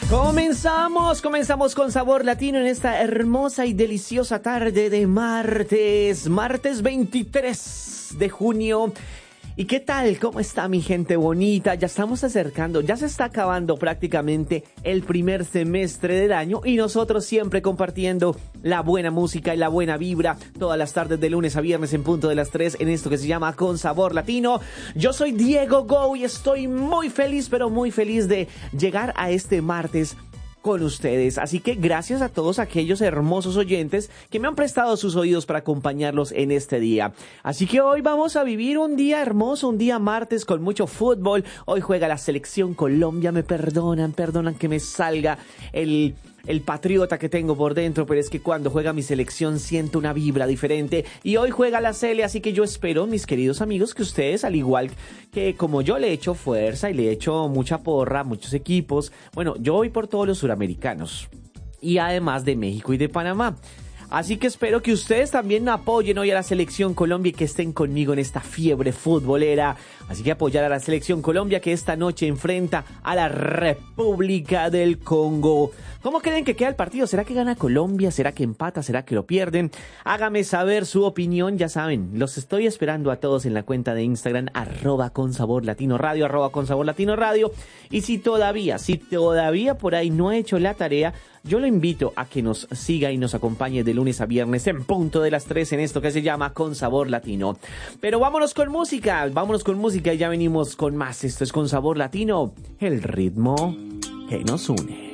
Comenzamos con Sabor Latino en esta hermosa y deliciosa tarde de martes 23 de junio. ¿Y qué tal? ¿Cómo está mi gente bonita? Ya estamos acercando, ya se está acabando prácticamente el primer semestre del año y nosotros siempre compartiendo la buena música y la buena vibra todas las tardes de lunes a viernes en punto de las 3 en esto que se llama Con Sabor Latino. Yo soy Diego Go y estoy muy feliz, pero muy feliz de llegar a este martes con ustedes, así que gracias a todos aquellos hermosos oyentes que me han prestado sus oídos para acompañarlos en este día. Así que hoy vamos a vivir un día hermoso, un día martes con mucho fútbol. Hoy juega la selección Colombia, me perdonan que me salga el patriota que tengo por dentro, pero es que cuando juega mi selección siento una vibra diferente y hoy juega la Sele, así que yo espero, mis queridos amigos, que ustedes, al igual que como yo le echo fuerza y le echo mucha porra a muchos equipos, bueno, yo voy por todos los suramericanos y además de México y de Panamá. Así que espero que ustedes también apoyen hoy a la Selección Colombia y que estén conmigo en esta fiebre futbolera. Así que apoyar a la Selección Colombia que esta noche enfrenta a la República del Congo. ¿Cómo creen que queda el partido? ¿Será que gana Colombia? ¿Será que empata? ¿Será que lo pierden? Hágame saber su opinión, ya saben. Los estoy esperando a todos en la cuenta de Instagram @consaborlatinoradio, @consaborlatinoradio. Y si todavía por ahí no he hecho la tarea, yo lo invito a que nos siga y nos acompañe de lunes a viernes en punto de las 3 en esto que se llama Con Sabor Latino. Pero vámonos con música y ya venimos con más. Esto es Con Sabor Latino, el ritmo que nos une.